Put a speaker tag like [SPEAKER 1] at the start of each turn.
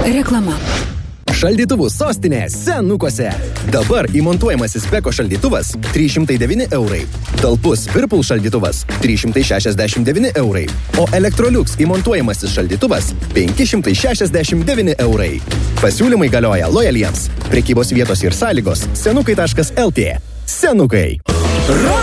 [SPEAKER 1] Reklama.
[SPEAKER 2] Šaldytuvų sostinė Senukuose. Dabar įmontuojamasis Beko šaldytuvas 309 eurai. Talpus Whirlpool šaldytuvas 369 eurai. O Electrolux įmontuojamasis šaldytuvas 569 eurai. Pasiūlymai galioja lojaliems. Prekybos vietos ir sąlygos senukai.lt. Senukai.